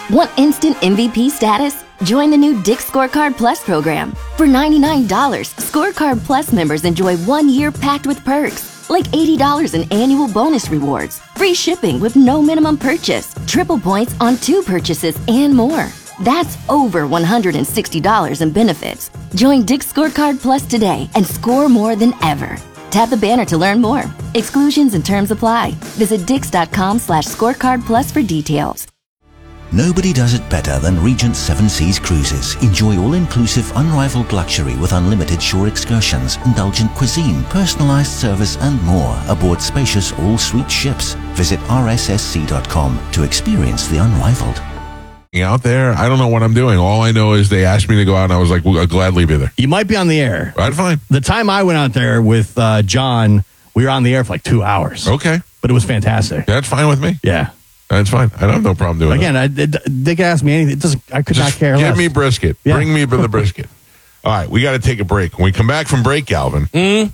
Want instant MVP status? Join the new Dick's Scorecard Plus program. For $99, Scorecard Plus members enjoy 1 year packed with perks, like $80 in annual bonus rewards, free shipping with no minimum purchase, triple points on 2 purchases, and more. That's over $160 in benefits. Join Dick's Scorecard Plus today and score more than ever. Tap the banner to learn more. Exclusions and terms apply. Visit dix.com/scorecardplus for details. Nobody does it better than Regent Seven Seas Cruises. Enjoy all-inclusive, unrivaled luxury with unlimited shore excursions, indulgent cuisine, personalized service, and more aboard spacious all-suite ships. Visit rssc.com to experience the unrivaled. Out there, I don't know what I'm doing. All I know is they asked me to go out, and I was like, well, I'll gladly be there. You might be on the air. Right, fine. The time I went out there with John, we were on the air for like 2 hours. Okay. But it was fantastic. That's fine with me. Yeah. That's fine. I don't have no problem doing Again, they could ask me anything. I could not care less. Give me brisket. Yeah. Bring me the brisket. All right, we got to take a break. When we come back from break, Galvin, we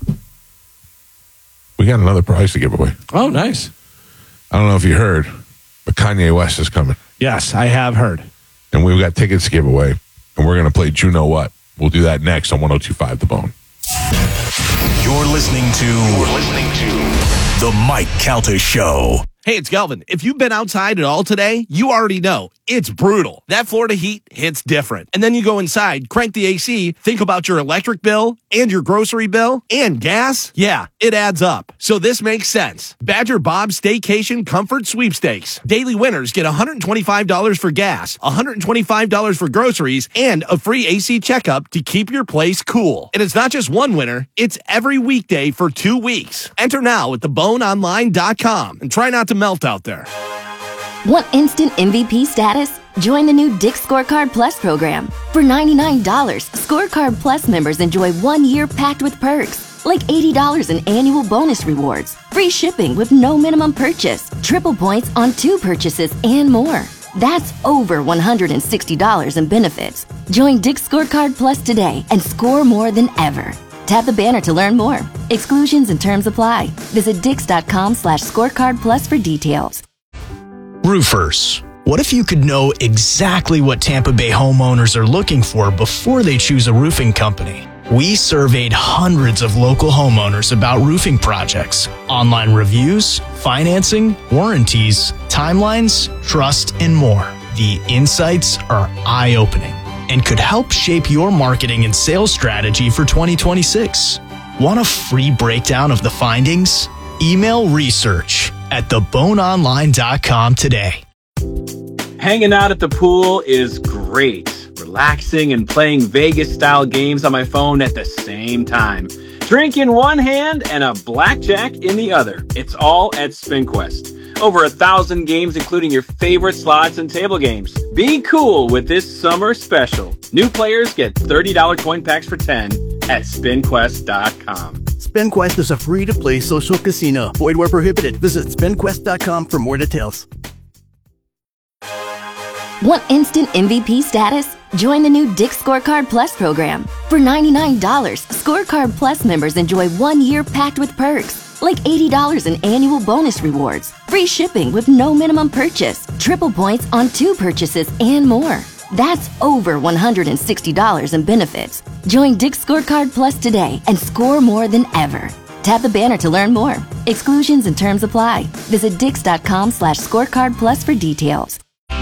got another prize to give away. Oh, nice. I don't know if you heard, but Kanye West is coming. Yes, I have heard. And we've got tickets to give away, and we're going to play You Know What. We'll do that next on 102.5 The Bone. You're listening to The Mike Calta Show. Hey, it's Galvin. If you've been outside at all today, you already know it's brutal. That Florida heat hits different. And then you go inside, crank the AC, think about your electric bill and your grocery bill and gas. Yeah, it adds up. So this makes sense. Badger Bob's Staycation Comfort Sweepstakes. Daily winners get $125 for gas, $125 for groceries, and a free AC checkup to keep your place cool. And it's not just one winner, it's every weekday for 2 weeks. Enter now at theboneonline.com and try not to melt out there. Want instant MVP status? Join the new Dick's Scorecard Plus program. For $99, Scorecard Plus members enjoy 1 year packed with perks, like $80 in annual bonus rewards, free shipping with no minimum purchase, triple points on 2 purchases, and more. That's over $160 in benefits. Join Dick's Scorecard Plus today and score more than ever. Tap the banner to learn more. Exclusions and terms apply. Visit dix.com/scorecardplus for details. Roofers. What if you could know exactly what Tampa Bay homeowners are looking for before they choose a roofing company? We surveyed hundreds of local homeowners about roofing projects, online reviews, financing, warranties, timelines, trust, and more. The insights are eye-opening and could help shape your marketing and sales strategy for 2026. Want a free breakdown of the findings? Email research at theboneonline.com today. Hanging out at the pool is great. Relaxing and playing Vegas-style games on my phone at the same time. Drink in one hand and a blackjack in the other. It's all at SpinQuest. Over 1,000 games, including your favorite slots and table games. Be cool with this summer special. New players get $30 coin packs for 10 at SpinQuest.com. SpinQuest is a free-to-play social casino. Void where prohibited. Visit SpinQuest.com for more details. Want instant MVP status? Join the new Dick's Scorecard Plus program. For $99, Scorecard Plus members enjoy 1 year packed with perks, like $80 in annual bonus rewards, free shipping with no minimum purchase, triple points on 2 purchases, and more. That's over $160 in benefits. Join Dick's Scorecard Plus today and score more than ever. Tap the banner to learn more. Exclusions and terms apply. Visit dix.com/scorecardplus for details.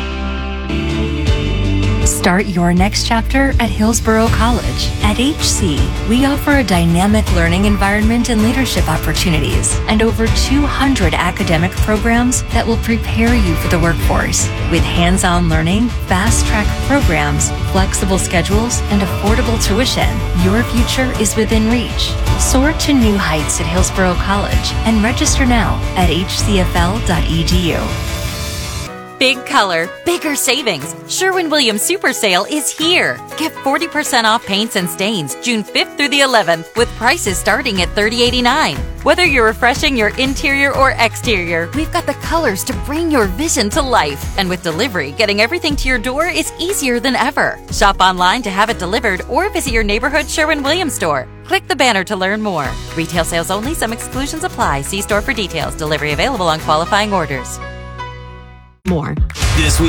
Start your next chapter at Hillsborough College. At HC, we offer a dynamic learning environment and leadership opportunities, and over 200 academic programs that will prepare you for the workforce. With hands-on learning, fast-track programs, flexible schedules, and affordable tuition, your future is within reach. Soar to new heights at Hillsborough College and register now at hcfl.edu. Big color, bigger savings. Sherwin-Williams Super Sale is here. Get 40% off paints and stains June 5th through the 11th with prices starting at $30.89. Whether you're refreshing your interior or exterior, we've got the colors to bring your vision to life. And with delivery, getting everything to your door is easier than ever. Shop online to have it delivered or visit your neighborhood Sherwin-Williams store. Click the banner to learn more. Retail sales only. Some exclusions apply. See store for details. Delivery available on qualifying orders. More. This week